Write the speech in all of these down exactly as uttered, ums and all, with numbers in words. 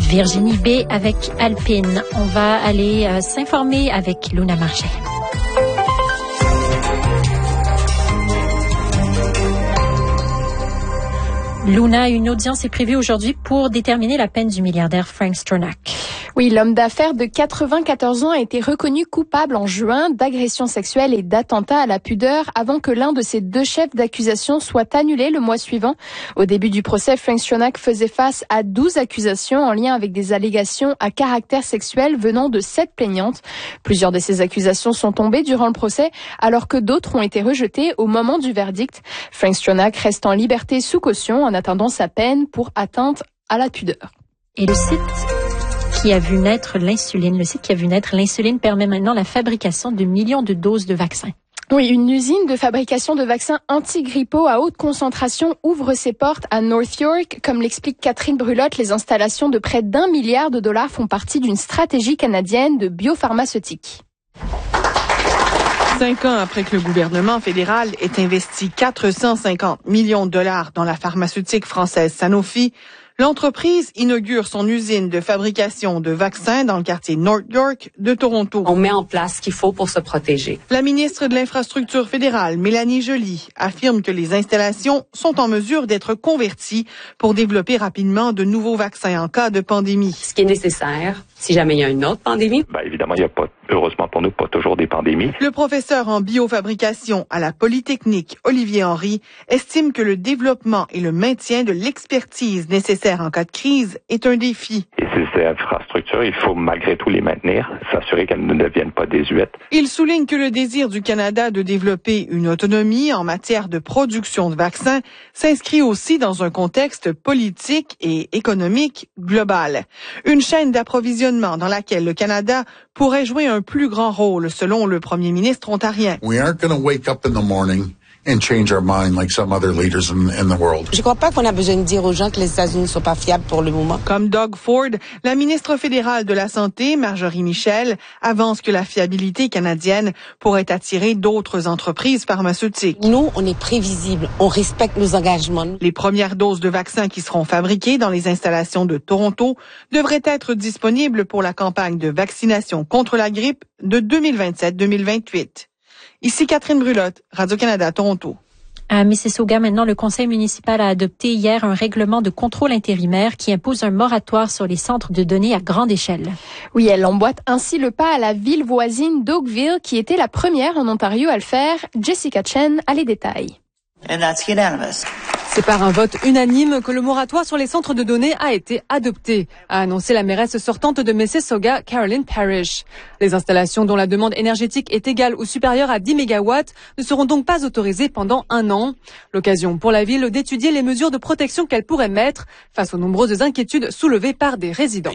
Virginie B avec Alpine. On va aller euh, s'informer avec Luna Marchais. Luna, une audience est prévue aujourd'hui pour déterminer la peine du milliardaire Frank Stronach. Oui, l'homme d'affaires de quatre-vingt-quatorze ans a été reconnu coupable en juin d'agression sexuelle et d'attentat à la pudeur avant que l'un de ses deux chefs d'accusation soit annulé le mois suivant. Au début du procès, Frank Stronach faisait face à douze accusations en lien avec des allégations à caractère sexuel venant de sept plaignantes. Plusieurs de ces accusations sont tombées durant le procès alors que d'autres ont été rejetées au moment du verdict. Frank Stronach reste en liberté sous caution en attendant sa peine pour atteinte à la pudeur. Et le site qui a vu naître l'insuline, le site qui a vu naître l'insuline permet maintenant la fabrication de millions de doses de vaccins. Oui, une usine de fabrication de vaccins anti-grippaux à haute concentration ouvre ses portes à North York. Comme l'explique Catherine Brulotte, les installations de près d'un milliard de dollars font partie d'une stratégie canadienne de biopharmaceutique. Cinq ans après que le gouvernement fédéral ait investi quatre cent cinquante millions de dollars dans la pharmaceutique française Sanofi, l'entreprise inaugure son usine de fabrication de vaccins dans le quartier North York de Toronto. On met en place ce qu'il faut pour se protéger. La ministre de l'Infrastructure fédérale, Mélanie Joly, affirme que les installations sont en mesure d'être converties pour développer rapidement de nouveaux vaccins en cas de pandémie. Ce qui est nécessaire, si jamais il y a une autre pandémie. Ben, évidemment, il n'y a pas, heureusement pour nous, pas toujours des pandémies. Le professeur en biofabrication à la Polytechnique, Olivier Henry, estime que le développement et le maintien de l'expertise nécessaire en cas de crise est un défi. Et ces infrastructures, il faut malgré tout les maintenir, s'assurer qu'elles ne deviennent pas désuètes. Il souligne que le désir du Canada de développer une autonomie en matière de production de vaccins s'inscrit aussi dans un contexte politique et économique global. Une chaîne d'approvisionnement dans laquelle le Canada pourrait jouer un plus grand rôle, selon le premier ministre ontarien. We aren't going to wake up in the morning and change our mind like some other leaders in, in the world. Je crois pas qu'on a besoin de dire aux gens que les États-Unis ne sont pas fiables pour le moment. Comme Doug Ford, la ministre fédérale de la Santé, Marjorie Michel, avance que la fiabilité canadienne pourrait attirer d'autres entreprises pharmaceutiques. Nous, on est prévisibles, on respecte nos engagements. Les premières doses de vaccins qui seront fabriquées dans les installations de Toronto devraient être disponibles pour la campagne de vaccination contre la grippe de deux mille vingt-sept deux mille vingt-huit. Ici Catherine Brulotte, Radio-Canada, Toronto. À Mississauga, maintenant, le conseil municipal a adopté hier un règlement de contrôle intérimaire qui impose un moratoire sur les centres de données à grande échelle. Oui, elle emboîte ainsi le pas à la ville voisine d'Oakville, qui était la première en Ontario à le faire. Jessica Chen a les détails. And that's unanimous. C'est par un vote unanime que le moratoire sur les centres de données a été adopté, a annoncé la mairesse sortante de Mississauga, Carolyn Parrish. Les installations dont la demande énergétique est égale ou supérieure à dix mégawatts ne seront donc pas autorisées pendant un an. L'occasion pour la ville d'étudier les mesures de protection qu'elle pourrait mettre face aux nombreuses inquiétudes soulevées par des résidents.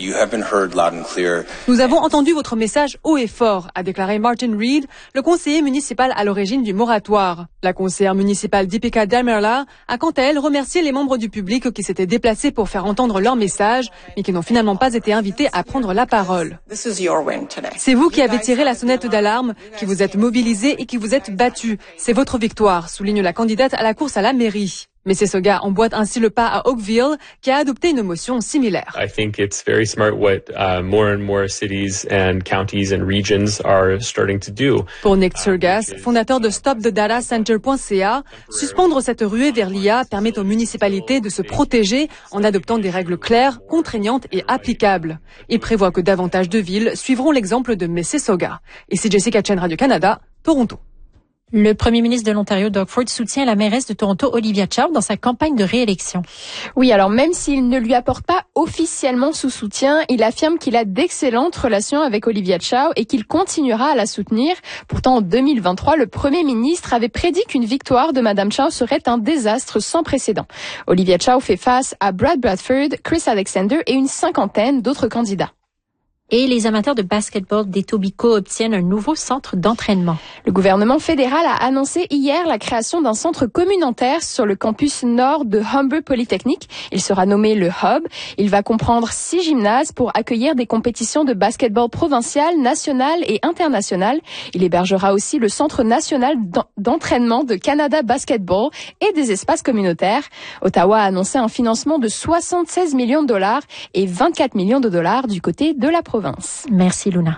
Nous avons entendu votre message haut et fort, a déclaré Martin Reed, le conseiller municipal à l'origine du moratoire. La conseillère municipale Deepika Damerla a quant à elle remercié les membres du public qui s'étaient déplacés pour faire entendre leur message, mais qui n'ont finalement pas été invités à prendre la parole. C'est vous qui avez tiré la sonnette d'alarme, qui vous êtes mobilisés et qui vous êtes battus. C'est votre victoire, souligne la candidate à la course à la mairie. Mississauga emboîte ainsi le pas à Oakville, qui a adopté une motion similaire. I think it's very smart what uh, more and more cities and counties and regions are starting to do. Pour Nick Turgas, fondateur de stop the data center point c a, suspendre cette ruée vers l'I A permet aux municipalités de se protéger en adoptant des règles claires, contraignantes et applicables. Il prévoit que davantage de villes suivront l'exemple de Mississauga. Ici Jessica Chen, Radio-Canada, Toronto. Le premier ministre de l'Ontario, Doug Ford, soutient la mairesse de Toronto, Olivia Chow, dans sa campagne de réélection. Oui, alors même s'il ne lui apporte pas officiellement son soutien, il affirme qu'il a d'excellentes relations avec Olivia Chow et qu'il continuera à la soutenir. Pourtant, en deux mille vingt-trois, le premier ministre avait prédit qu'une victoire de Madame Chow serait un désastre sans précédent. Olivia Chow fait face à Brad Bradford, Chris Alexander et une cinquantaine d'autres candidats. Et les amateurs de basketball d'Etobicoke obtiennent un nouveau centre d'entraînement. Le gouvernement fédéral a annoncé hier la création d'un centre communautaire sur le campus nord de Humber Polytechnic. Il sera nommé le Hub. Il va comprendre six gymnases pour accueillir des compétitions de basketball provinciales, nationales et internationales. Il hébergera aussi le centre national d'entraînement de Canada Basketball et des espaces communautaires. Ottawa a annoncé un financement de soixante-seize millions de dollars et vingt-quatre millions de dollars du côté de la province. Merci Luna.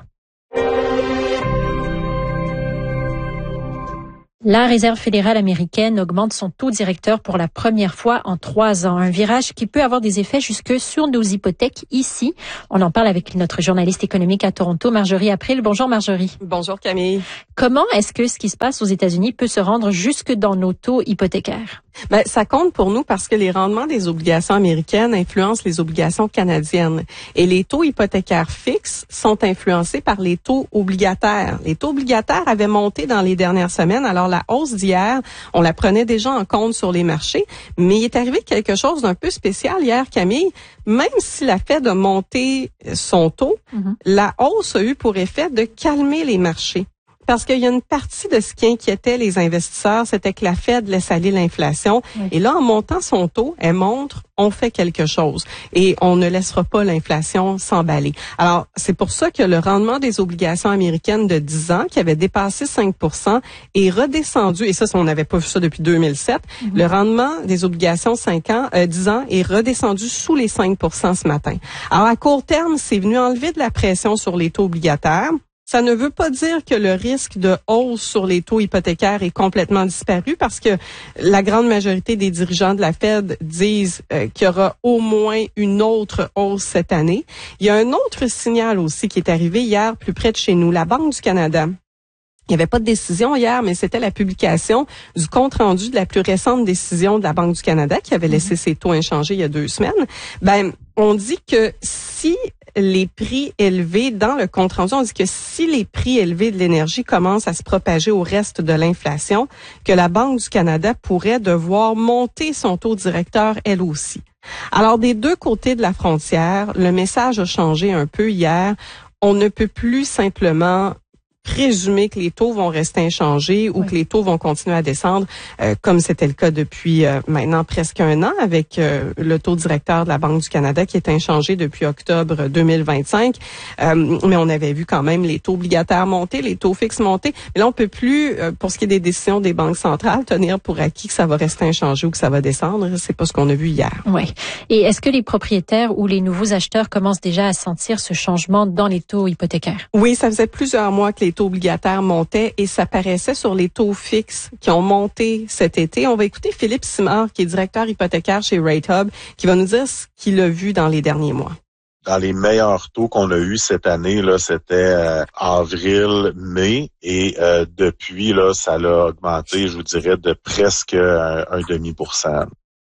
La Réserve fédérale américaine augmente son taux directeur pour la première fois en trois ans. Un virage qui peut avoir des effets jusque sur nos hypothèques ici. On en parle avec notre journaliste économique à Toronto, Marjorie April. Bonjour Marjorie. Bonjour Camille. Comment est-ce que ce qui se passe aux États-Unis peut se rendre jusque dans nos taux hypothécaires? Ben, ça compte pour nous parce que les rendements des obligations américaines influencent les obligations canadiennes. Et les taux hypothécaires fixes sont influencés par les taux obligataires. Les taux obligataires avaient monté dans les dernières semaines. Alors, la hausse d'hier, on la prenait déjà en compte sur les marchés. Mais il est arrivé quelque chose d'un peu spécial hier, Camille. Même si la Fed a monté son taux, mm-hmm. la hausse a eu pour effet de calmer les marchés. Parce qu'il y a une partie de ce qui inquiétait les investisseurs, c'était que la Fed laisse aller l'inflation. Oui. Et là, en montant son taux, elle montre, on fait quelque chose. Et on ne laissera pas l'inflation s'emballer. Alors, c'est pour ça que le rendement des obligations américaines de dix ans, qui avait dépassé cinq pour cent, est redescendu. Et ça, on n'avait pas vu ça depuis deux mille sept. Mm-hmm. Le rendement des obligations cinq ans, euh, dix ans est redescendu sous les cinq pour cent ce matin. Alors, à court terme, c'est venu enlever de la pression sur les taux obligataires. Ça ne veut pas dire que le risque de hausse sur les taux hypothécaires est complètement disparu parce que la grande majorité des dirigeants de la Fed disent euh, qu'il y aura au moins une autre hausse cette année. Il y a un autre signal aussi qui est arrivé hier plus près de chez nous, la Banque du Canada. Il n'y avait pas de décision hier, mais c'était la publication du compte-rendu de la plus récente décision de la Banque du Canada qui avait laissé ses taux inchangés il y a deux semaines. Ben, on dit que si les prix élevés dans le compte-rendu, on dit que si les prix élevés de l'énergie commencent à se propager au reste de l'inflation, que la Banque du Canada pourrait devoir monter son taux directeur elle aussi. Alors, des deux côtés de la frontière, le message a changé un peu hier. On ne peut plus simplement présumer que les taux vont rester inchangés ou oui. que les taux vont continuer à descendre, euh, comme c'était le cas depuis euh, maintenant presque un an avec euh, le taux directeur de la Banque du Canada qui est inchangé depuis octobre deux mille vingt-cinq. Euh, mais on avait vu quand même les taux obligataires monter, les taux fixes monter. Mais là, on peut plus, euh, pour ce qui est des décisions des banques centrales, tenir pour acquis que ça va rester inchangé ou que ça va descendre. C'est pas ce qu'on a vu hier. Oui. Et est-ce que les propriétaires ou les nouveaux acheteurs commencent déjà à sentir ce changement dans les taux hypothécaires? Oui, ça faisait plusieurs mois que les taux obligataires montaient et ça paraissait sur les taux fixes qui ont monté cet été. On va écouter Philippe Simard, qui est directeur hypothécaire chez Rate Hub, qui va nous dire ce qu'il a vu dans les derniers mois. Dans les meilleurs taux qu'on a eus cette année, là, c'était euh, avril, mai, et euh, depuis, là, ça l'a augmenté, je vous dirais, de presque un, un demi pour cent.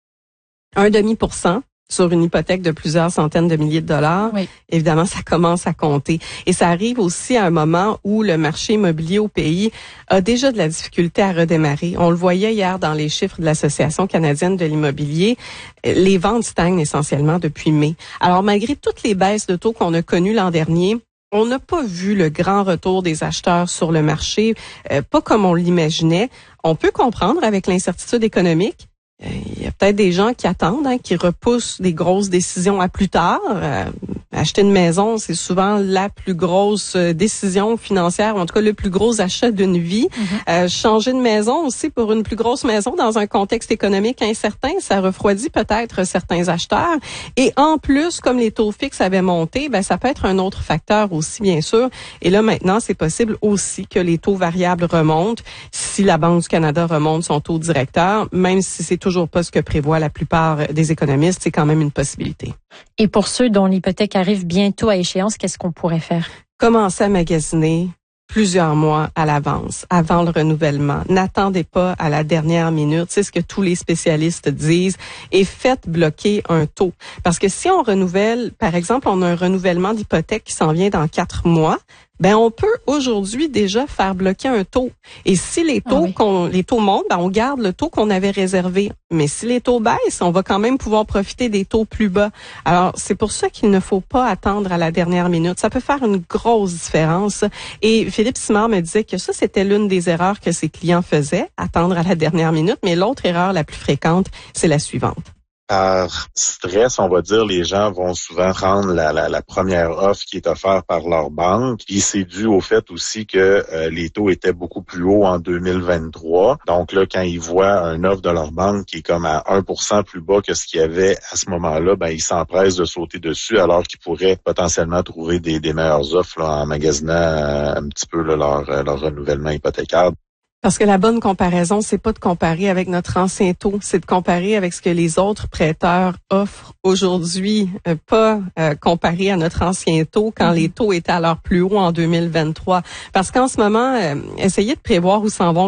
Un demi pour cent? Sur une hypothèque de plusieurs centaines de milliers de dollars, oui. Évidemment, ça commence à compter. Et ça arrive aussi à un moment où le marché immobilier au pays a déjà de la difficulté à redémarrer. On le voyait hier dans les chiffres de l'Association canadienne de l'immobilier. Les ventes stagnent essentiellement depuis mai. Alors, malgré toutes les baisses de taux qu'on a connues l'an dernier, on n'a pas vu le grand retour des acheteurs sur le marché, euh, pas comme on l'imaginait. On peut comprendre avec l'incertitude économique. Il y a peut-être des gens qui attendent, hein, qui repoussent des grosses décisions à plus tard. Euh, acheter une maison, c'est souvent la plus grosse décision financière, ou en tout cas le plus gros achat d'une vie. Mm-hmm. Euh, changer de maison aussi pour une plus grosse maison dans un contexte économique incertain, ça refroidit peut-être certains acheteurs. Et en plus, comme les taux fixes avaient monté, ben ça peut être un autre facteur aussi, bien sûr. Et là, maintenant, c'est possible aussi que les taux variables remontent si la Banque du Canada remonte son taux directeur, même si c'est toujours pas ce que prévoient la plupart des économistes, c'est quand même une possibilité. Et pour ceux dont l'hypothèque arrive bientôt à échéance, qu'est-ce qu'on pourrait faire? Commencer à magasiner plusieurs mois à l'avance, avant le renouvellement. N'attendez pas à la dernière minute, c'est ce que tous les spécialistes disent, et faites bloquer un taux. Parce que si on renouvelle, par exemple, on a un renouvellement d'hypothèque qui s'en vient dans quatre mois, Ben on peut aujourd'hui déjà faire bloquer un taux. Et si les taux ah oui. qu'on les taux montent, ben on garde le taux qu'on avait réservé. Mais si les taux baissent, on va quand même pouvoir profiter des taux plus bas. Alors c'est pour ça qu'il ne faut pas attendre à la dernière minute. Ça peut faire une grosse différence. Et Philippe Simard me disait que ça c'était l'une des erreurs que ses clients faisaient, attendre à la dernière minute. Mais l'autre erreur la plus fréquente, c'est la suivante. Par stress, on va dire, les gens vont souvent prendre la, la, la première offre qui est offerte par leur banque. Puis c'est dû au fait aussi que euh, les taux étaient beaucoup plus hauts en deux mille vingt-trois. Donc là, quand ils voient une offre de leur banque qui est comme à un pour cent plus bas que ce qu'il y avait à ce moment-là, ben ils s'empressent de sauter dessus alors qu'ils pourraient potentiellement trouver des, des meilleures offres là, en magasinant euh, un petit peu là, leur, leur renouvellement hypothécaire. Parce que la bonne comparaison, c'est pas de comparer avec notre ancien taux, c'est de comparer avec ce que les autres prêteurs offrent aujourd'hui, euh, pas euh, comparer à notre ancien taux quand mm-hmm. les taux étaient à leur plus haut en deux mille vingt-trois. Parce qu'en ce moment, euh, essayez de prévoir où s'en vont